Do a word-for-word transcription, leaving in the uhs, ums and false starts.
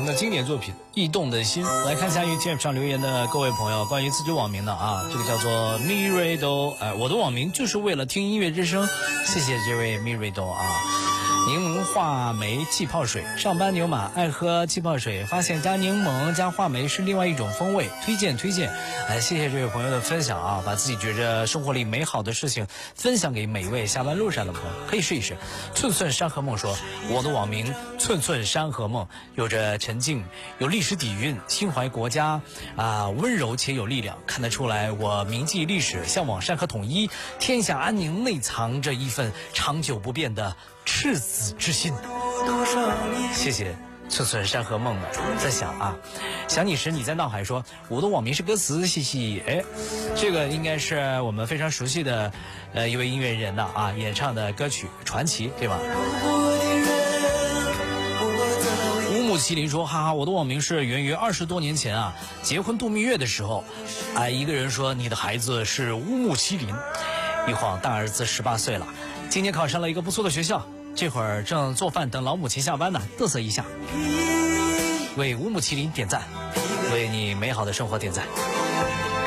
的经典作品《驿动的心》。来看一下于 T F 上留言的各位朋友，关于自己网名的啊，这个叫做 Mirido， 哎，我的网名就是为了听音乐之声，谢谢这位 Mirido 啊。柠檬话梅气泡水，上班牛马爱喝气泡水，发现加柠檬加话梅是另外一种风味，推荐推荐。哎，谢谢这位朋友的分享啊，把自己觉着生活里美好的事情分享给每一位下班路上的朋友，可以试一试。寸寸山河梦说，我的网名寸寸山河梦，有着沉静，有历史底蕴，心怀国家啊，温柔且有力量，看得出来我铭记历史，向往山河统一，天下安宁，内藏着一份长久不变的赤子之心。谢谢寸寸山河梦的分享啊！想你时你在闹海说，我的网名是歌词，嘻嘻。哎，这个应该是我们非常熟悉的呃一位音乐人的啊演唱的歌曲《传奇》，对吧？乌木麒麟说，哈哈，我的网名是源于二十多年前啊，结婚度蜜月的时候，哎，一个人说你的孩子是乌木麒麟，一晃大儿子十八岁了，今年考上了一个不错的学校。这会儿正做饭等老母亲下班呢，嘚瑟一下，为乌木麒麟点赞，为你美好的生活点赞。